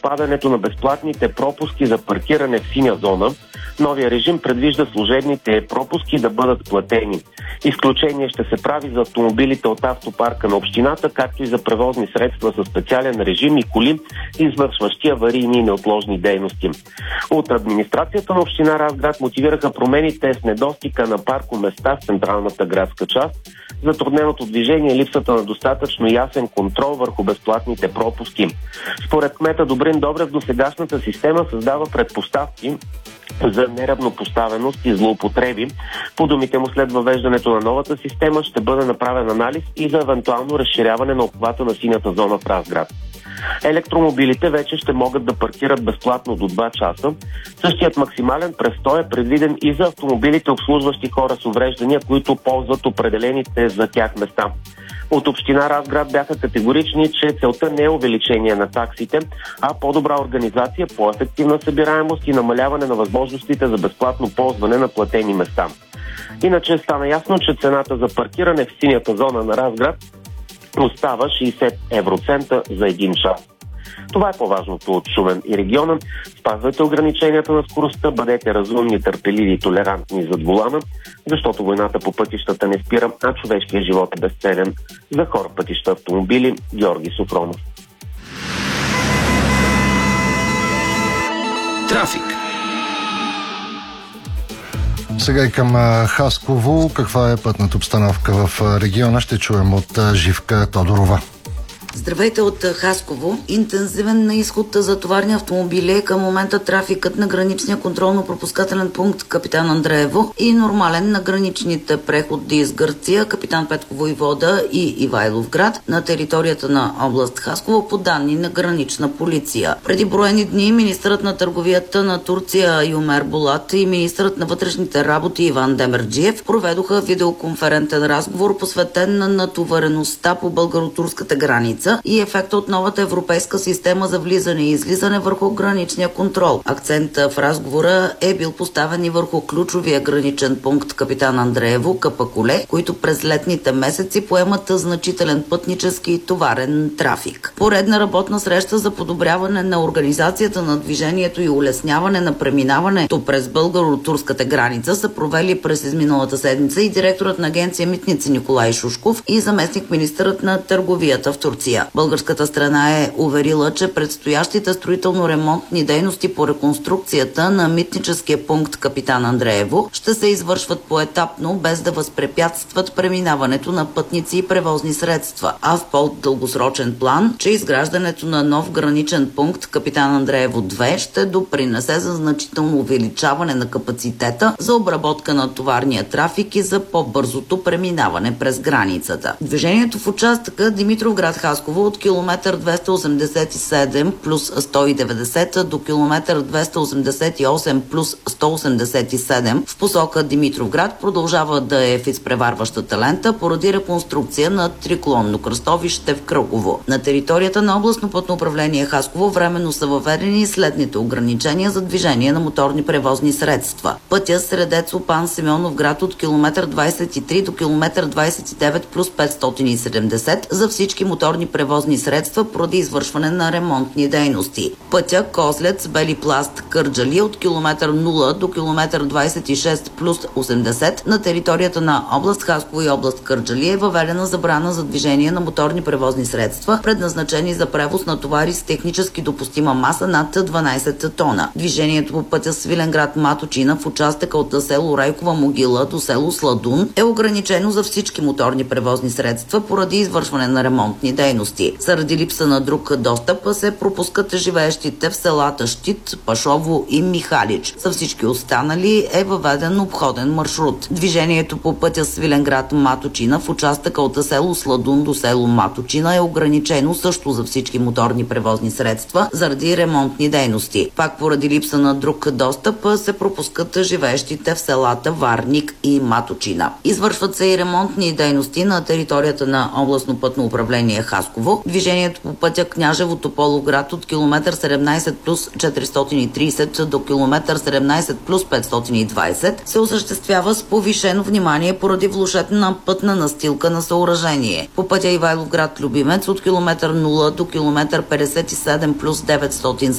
отпадането на безплатните пропуски за паркиране в синя зона. Новия режим предвижда служебните пропуски да бъдат платени. Изключение ще се прави за автомобилите от автопарка на общината, както и за превозни средства със специален режим и коли, извършващи аварийни и неотложни дейности. От администрацията на община Разград мотивираха промените с недостига на паркоместа в централната градска част, затрудненото движение и липсата на достатъчно ясен контрол върху безплатните пропуски. Според кмета Добрин Добрев, досегашната система създава предпоставки за неравнопоставеност и злоупотреби. По думите му, след въвеждането на новата система ще бъде направен анализ и за евентуално разширяване на обхвата на синята зона в Разград. Електромобилите вече ще могат да паркират безплатно до 2 часа. Същият максимален престой е предвиден и за автомобилите, обслужващи хора с увреждания, които ползват определените за тях места. От община Разград бяха категорични, че целта не е увеличение на таксите, а по-добра организация, по-ефективна събираемост и намаляване на възможностите за безплатно ползване на платени места. Иначе стана ясно, че цената за паркиране в синята зона на Разград остава 60 евроцента за 1 час. Това е по-важното от Шумен и региона. Спазвайте ограниченията на скоростта, бъдете разумни, търпеливи и толерантни зад волана, защото войната по пътищата не спира, а човешкият живот е безценен. За хора, пътища, автомобили, Георги Софронов. Трафик. Сега и към Хасково. Каква е пътната обстановка в региона? Ще чуем от Живка Тодорова. Здравейте от Хасково. Интензивен на изход за товарни автомобили. Към момента трафикът на граничния контролно-пропускателен пункт Капитан Андреево и нормален на граничните преходи с Гърция, Капитан Петко Войвода и Ивайловград на територията на област Хасково по данни на гранична полиция. Преди броени дни министърът на търговията на Турция Юмер Булат и министърът на вътрешните работи Иван Демерджиев проведоха видеоконферентен разговор, посветен на натовареността по българо-турската граница и ефекта от новата европейска система за влизане и излизане върху граничния контрол. Акцентът в разговора е бил поставен и върху ключовия граничен пункт Капитан Андреево, Капаколе, които през летните месеци поемат значителен пътнически и товарен трафик. Поредна работна среща за подобряване на организацията на движението и улесняване на преминаването през българо-турската граница са провели през изминалата седмица и директорът на агенция Митници Николай Шушков и заместник-министърът на търговията в Турция. Българската страна е уверила, че предстоящите строително-ремонтни дейности по реконструкцията на митническия пункт Капитан Андреево ще се извършват поетапно, без да възпрепятстват преминаването на пътници и превозни средства, а в по-дългосрочен план, че изграждането на нов граничен пункт Капитан Андреево 2 ще допринесе за значително увеличаване на капацитета за обработка на товарния трафик и за по-бързото преминаване през границата. Движението в участъка Димитровград Хасково от километър 287 плюс 190 до километър 288 плюс 187 в посока Димитровград продължава да е в изпреварващата лента поради реконструкция на триклонно кръстовище в Кръгово. На територията на областно пътно управление Хасково временно са въведени следните ограничения за движение на моторни превозни средства. Пътя Средец Опан Симеонов град от километър 23 до километър 29 плюс 570 за всички моторни превозни средства поради извършване на ремонтни дейности. Пътя Козлец Бели пласт Кърджали от километър 0 до километър 26 плюс 80 на територията на област Хасково и област Кърджали е въведена забрана за движение на моторни превозни средства, предназначени за превоз на товари с технически допустима маса над 12 тона. Движението по пътя Свиленград Маточина в участъка от село Райкова могила до село Сладун е ограничено за всички моторни превозни средства поради извършване на ремонтни дейности. Заради липса на друг достъп се пропускат живеещите в селата Щит, Пашово и Михалич. За всички останали е въведен обходен маршрут. Движението по пътя Свиленград Маточина в участъка от село Сладун до село Маточина е ограничено също за всички моторни превозни средства заради ремонтни дейности. Пак поради липса на друг достъп се пропускат живеещите в селата Варник и Маточина. Извършват се и ремонтни дейности на територията на областно пътно управление Хасково. Движението по пътя Княжево Тополовград от километър 17 плюс 430 до километър 17 плюс 520 се осъществява с повишено внимание поради влошена пътна настилка на съоръжение. По пътя Ивайловград Любимец от километър 0 до километър 57 плюс 900